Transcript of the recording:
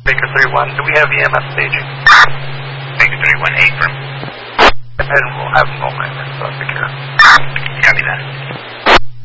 Baker 3-1, do we have EMS staging? Baker 3-1, 8 from. And we'll have them go my